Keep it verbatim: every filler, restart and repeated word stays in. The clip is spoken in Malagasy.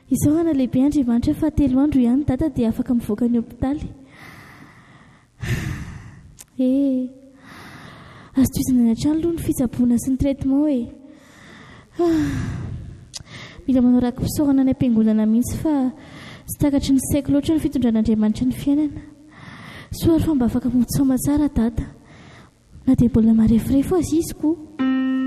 Izao ana lehibe Andriamanitra fa telo andro ihany dada dia afaka mivoaka ny hopitaly. Eh, azo toizana any an-trano aloha ny fitsaboana sy ny traitement e. Mila manao rakim-pisaorana any am-piangonana mihitsy fa tsy takatry ny saiko loatra ny fitondran'Andriamanitra ny fiainana. Soary fa mba afaka motsaoma tsara dada. Na dia mbola marefirefo azy izy koa.